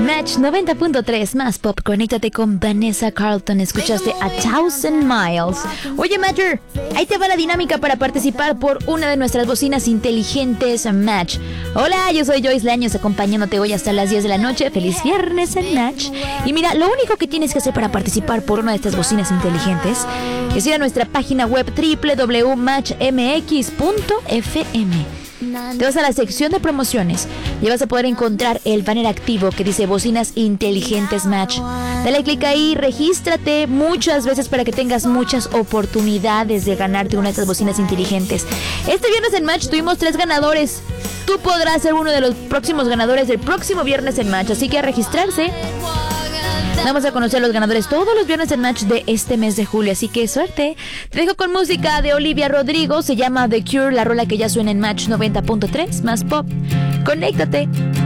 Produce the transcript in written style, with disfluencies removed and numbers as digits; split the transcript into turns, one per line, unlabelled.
Match 90.3 más pop. Conéctate con Vanessa Carlton. Escuchaste A Thousand Miles. Oye, Matcher, ahí te va la dinámica para participar por una de nuestras bocinas inteligentes Match. Hola, yo soy Joyce Leaños, acompañándote hoy hasta las 10 de la noche. Feliz viernes en Match. Y mira, lo único que tienes que hacer para participar por una de estas bocinas inteligentes es ir a nuestra página web www.matchmx.fm. Te vas a la sección de promociones y vas a poder encontrar el banner activo que dice Bocinas Inteligentes Match. Dale clic ahí, regístrate muchas veces para que tengas muchas oportunidades de ganarte una de estas bocinas inteligentes. Este viernes en Match tuvimos 3 ganadores. Tú podrás ser uno de los próximos ganadores del próximo viernes en Match, así que a registrarse. Vamos a conocer a los ganadores todos los viernes en Match de este mes de julio, así que suerte. Te dejo con música de Olivia Rodrigo, se llama The Cure, la rola que ya suena en Match 90.3 más pop. Conéctate.